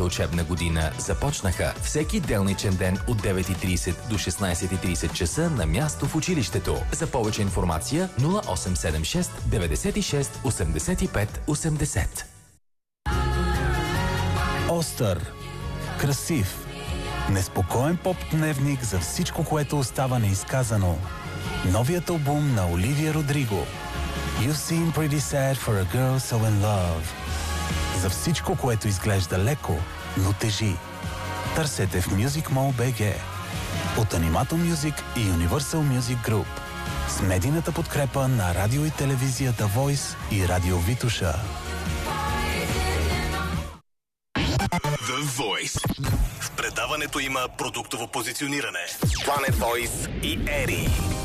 новата учебна година започнаха. Всеки делничен ден от 9:30 до 16:30 часа на място в училището. За повече информация 0876 96 85 80. Остър. Красив. Неспокоен поп-дневник за всичко, което остава неизказано. Новият албум на Оливия Родриго. You seem pretty sad for a girl so in love. За всичко, което изглежда леко, но тежи. Търсете в Music Mall BG. От Animato Music и Universal Music Group. С медийната подкрепа на радио и телевизията Voice и Радио Витуша. The Voice. В предаването има продуктово позициониране. Planet Voice и Ери.